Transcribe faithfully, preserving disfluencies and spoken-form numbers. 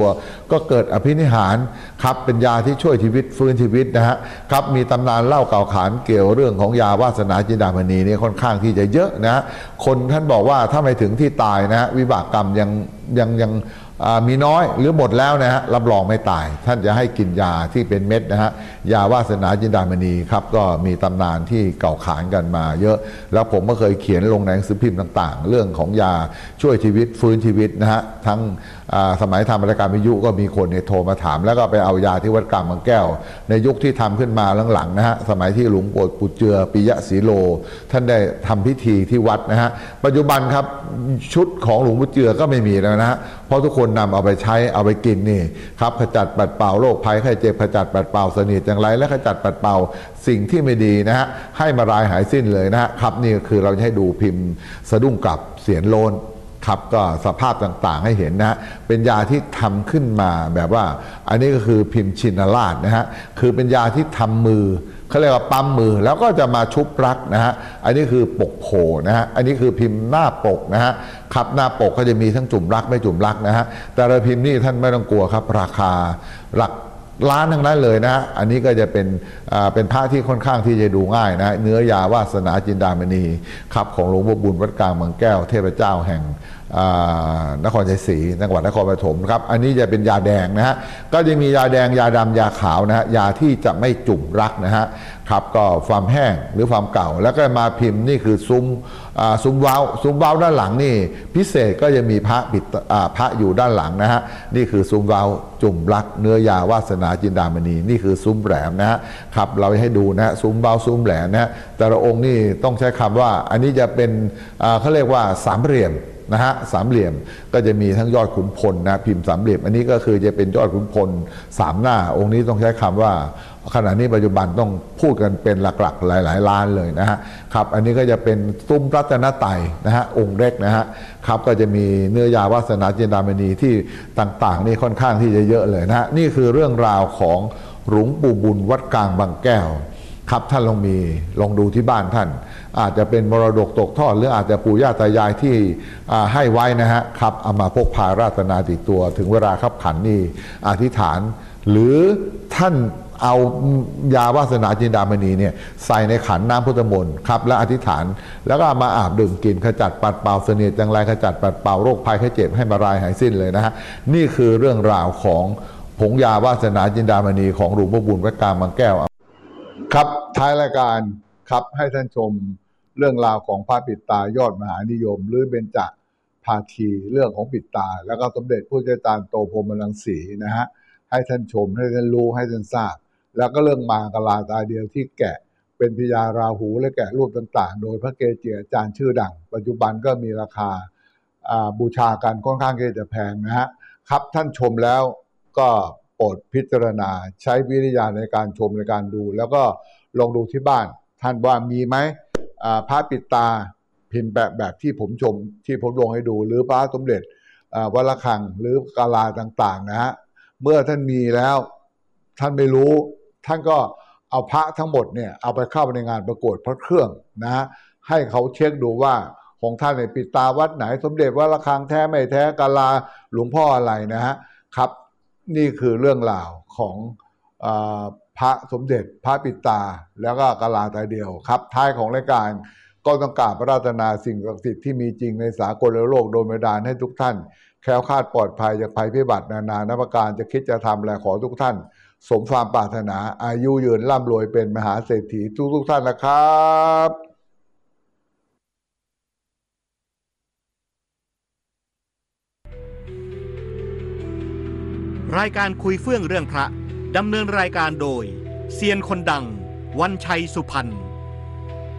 ก็เกิดอภินิหารครับเป็นยาที่ช่วยชีวิตฟื้นชีวิตนะฮะครับมีตำนานเล่าเก่าขานเกี่ยวเรื่องของยาวาสนาจินดามณีนี่ค่อนข้างที่จะเยอะนะฮะคนท่านบอกว่าถ้าไม่ถึงที่ตายนะฮะวิบากกรรมยังยังยังมีน้อยหรือหมดแล้วนะฮะรับรองไม่ตายท่านจะให้กินยาที่เป็นเม็ดนะฮะยาวาสนาจินดามณีครับก็มีตำนานที่เก่าขานกันมาเยอะแล้วผมก็เคยเขียนลงในหนังสือพิมพ์ต่างๆเรื่องของยาช่วยชีวิตฟื้นชีวิตนะฮะทั้งสมัยทำรายการวิทยุก็มีคนเนี่ยโทรมาถามแล้วก็ไปเอายาที่วัดกลางบางแก้วในยุคที่ทำขึ้นมาหลังๆนะฮะสมัยที่หลวงปู่ปู่เจือปิยะศรีโลท่านได้ทำพิธีที่วัดนะฮะปัจจุบันครับชุดของหลวงปู่เจือก็ไม่มีแล้วนะฮะเพราะทุกคนนำเอาไปใช้เอาไปกินนี่ครับขจัดปัดเป่าโรคภัยไข้เจ็บขจัดปัดเป่าเสนียดจังไรและขจัดปัดเป่าสิ่งที่ไม่ดีนะฮะให้มารายหายสิ้นเลยนะฮะครับนี่คือเราจะให้ดูพิมพ์สะดุ้งกลับเสียนโลนครับก็สภาพต่างๆให้เห็นนะฮะเป็นยาที่ทำขึ้นมาแบบว่าอันนี้ก็คือพิมพ์ชินราชนะฮะคือเป็นยาที่ทำมือเขาเรียกว่าปั๊มมือแล้วก็จะมาชุบรักนะฮะอันนี้คือปกโผนะฮะอันนี้คือพิมพ์หน้าปกนะฮะครับหน้าปกก็จะมีทั้งจุ่มรักไม่จุ่มรักนะฮะแต่ละพิมพ์นี่ท่านไม่ต้องกลัวครับราคาหลักล้านทั้งนั้นเลยนะอันนี้ก็จะเป็นเป็นพระที่ค่อนข้างที่จะดูง่ายนะเนื้อยาวาสนาจินดามณีครับของหลวงพ่อบุญวัดกลางบางแก้วเทพเจ้าแห่งนครชัยศรีจังหวัดนครปฐมครับอันนี้จะเป็นยาแดงนะฮะก็จะมียาแดงยาดำยาขาวนะฮะยาที่จะไม่จุ่มรักนะฮะครับก็ความแห้งหรือความเก่าแล้วก็มาพิมพ์นี่คือซุ้มซุ้มว้าวซุ้มว้าวด้านหลังนี่พิเศษก็จะมีพระปิดพระอยู่ด้านหลังนะฮะนี่คือซุ้มว้าวจุ่มรักเนื้อยาวาสนาจินดามณีนี่คือซุ้มแหลมนะฮะครับเราให้ดูนะฮะซุ้มว้าวซุ้มแหลมนะฮะแต่ละองค์นี่ต้องใช้คำว่าอันนี้จะเป็นเขาเรียกว่าสามเหลี่ยมนะฮะสามเหลี่ยมก็จะมีทั้งยอดขุนพลนะพิมพ์สามเหลี่ยมอันนี้ก็คือจะเป็นยอดขุนพลสามหน้าองค์นี้ต้องใช้คำว่าขณะนี้ปัจจุบันต้องพูดกันเป็นหลักๆหลายๆล้านเลยนะฮะครับอันนี้ก็จะเป็นซุ้มรัตนไตรนะฮะองค์เล็กนะฮะครับก็จะมีเนื้อยาวาสนาจินดามณีที่ต่างๆนี่ค่อนข้างที่จะเยอะเลยนะฮะนี่คือเรื่องราวของหลวงปู่บุญวัดกลางบางแก้วครับท่านลองมีลองดูที่บ้านท่านอาจจะเป็นมรดกตกทอดหรืออาจจะปู่ย่าตายายที่ให้ไว้นะฮะครับเอามาพกพาราตนาติดตัวถึงเวลาขับขันนี่อธิษฐานหรือท่านเอายาวาสนาจินดามณีเนี่ยใส่ในขันน้ำพุทธมนต์ครับและอธิษฐานแล้วก็มาอาบดื่มกินขจัดปัดเป่าเสนียดจังไรขจัดปัดเป่าโรคภัยไข้เจ็บให้มารายหายสิ้นเลยนะฮะนี่คือเรื่องราวของผงยาวาสนาจินดามณีของหลวงพ่อบุญวัดกลางบางแก้วครับท้ายรายการครับให้ท่านชมเรื่องราวของพระปิดตายอดมหานิยมหรือเบญจภาคีเรื่องของปิดตาแล้วก็สมเด็จพระเจ้าตาโตพรหมรังสีนะฮะให้ท่านชมให้ท่านรู้ให้ท่านทราบแล้วก็เรื่องมากลาตาเดียวที่แกะเป็นพญาราหูและแกะรูปต่างๆโดยพระเกจิอาจารย์ชื่อดังปัจจุบันก็มีราคาบูชากันค่อนข้างที่จะแพงนะฮะครับท่านชมแล้วก็โปรดพิจารณาใช้วิทยาในการชมในการดูแล้วก็ลองดูที่บ้านท่านว่ามีไหมพระปิดตาพิมพ์แบบแบบที่ผมชมที่ผมลงให้ดูหรือพระสมเด็จวัดระฆังหรือกาลาต่างๆนะฮะเมื่อท่านมีแล้วท่านไม่รู้ท่านก็เอาพระทั้งหมดเนี่ยเอาไปเข้าในงานประกวดพระเครื่องนะฮะให้เขาเช็คดูว่าของท่านในปิดตาวัดไหนสมเด็จวัดระฆังแท้ไม่แท้กาลาหลวงพ่ออะไรนะฮะครับนี่คือเรื่องราวของพระสมเด็จพระปิดตาแล้วก็กาลาตาเดียวครับท้ายของรายการก็ต้องกราบพระราตนาสิ่งศักดิ์สิทธิ์ที่มีจริงในสากลโลกโดยบันดาลให้ทุกท่านแคล้วคลาดปลอดภัยจากภัยพิบัตินานานับประการจะคิดจะทำและขอทุกท่านสมความปรารถนาอายุยืนร่ำรวยเป็นมหาเศรษฐีทุกทุกท่านนะครับรายการคุยเฟื่องเรื่องพระดำเนินรายการโดยเซียนคนดังวันชัยสุพรรณ